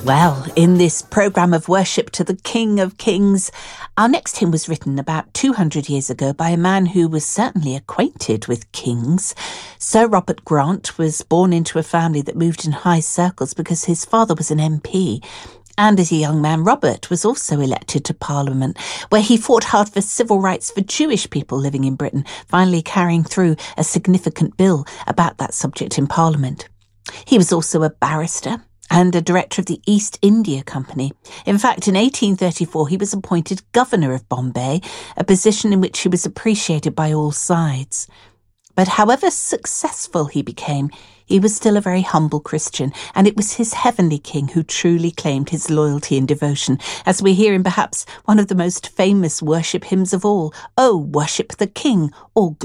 Well, in this programme of worship to the King of Kings, our next hymn was written about 200 years ago by a man who was certainly acquainted with kings. Sir Robert Grant was born into a family that moved in high circles because his father was an MP. And as a young man, Robert was also elected to Parliament, where he fought hard for civil rights for Jewish people living in Britain, finally carrying through a significant bill about that subject in Parliament. He was also a barrister and a director of the East India Company. In fact, in 1834, he was appointed governor of Bombay, a position in which he was appreciated by all sides. But however successful he became, he was still a very humble Christian, and it was his heavenly King who truly claimed his loyalty and devotion, as we hear in perhaps one of the most famous worship hymns of all, "Oh, worship the King, all glory